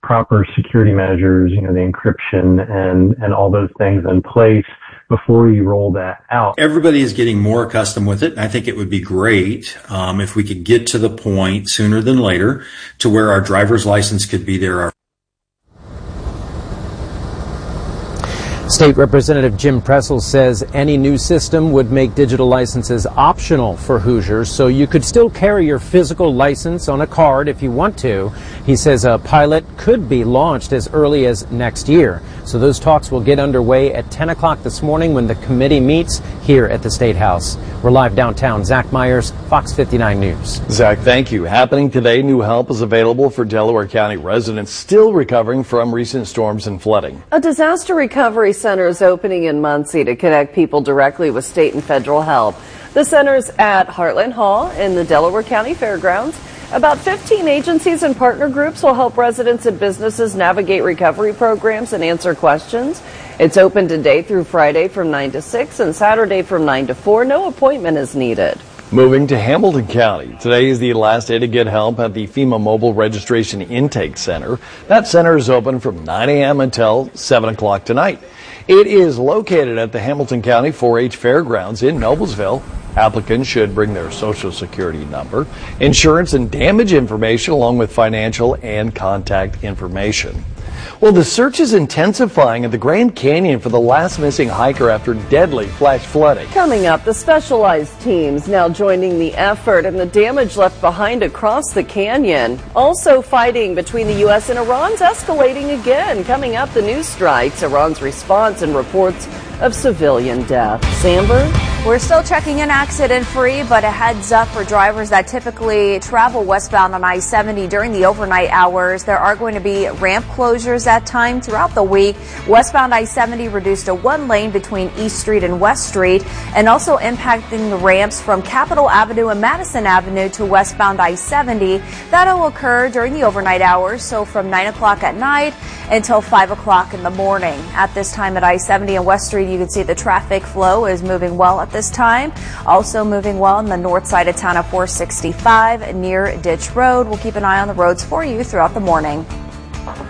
proper security measures, the encryption and all those things in place before you roll that out. Everybody is getting more accustomed with it. And I think it would be great if we could get to the point sooner than later to where our driver's license could be there. State Representative Jim Pressel says any new system would make digital licenses optional for Hoosiers, so you could still carry your physical license on a card if you want to. He says a pilot could be launched as early as next year. So those talks will get underway at 10 o'clock this morning when the committee meets here at the State House. We're live downtown. Zach Myers, Fox 59 News. Zach, thank you. Happening today, new help is available for Delaware County residents still recovering from recent storms and flooding. A disaster recovery center is opening in Muncie to connect people directly with state and federal help. The center's at Heartland Hall in the Delaware County Fairgrounds. About 15 agencies and partner groups will help residents and businesses navigate recovery programs and answer questions. It's open today through Friday from 9 to 6 and Saturday from 9 to 4. No appointment is needed. Moving to Hamilton County. Today is the last day to get help at the FEMA Mobile Registration Intake Center. That center is open from 9 a.m. until 7 o'clock tonight. It is located at the Hamilton County 4-H Fairgrounds in Noblesville. Applicants should bring their social security number, insurance and damage information, along with financial and contact information. Well, the search is intensifying at the Grand Canyon for the last missing hiker after deadly flash flooding. Coming up, the specialized teams now joining the effort and the damage left behind across the canyon. Also, fighting between the U.S. and Iran's escalating again. Coming up, the news strikes, Iran's response, and reports of civilian death. Samber? We're still checking in accident-free, but a heads up for drivers that typically travel westbound on I-70 during the overnight hours. There are going to be ramp closures at time throughout the week. Westbound I-70 reduced to one lane between East Street and West Street, and also impacting the ramps from Capitol Avenue and Madison Avenue to westbound I-70. That'll occur during the overnight hours, so from 9 o'clock at night until 5 o'clock in the morning. At this time at I-70 and West Street, you can see the traffic flow is moving well at this time. Also moving well on the north side of town at 465 near Ditch Road. We'll keep an eye on the roads for you throughout the morning.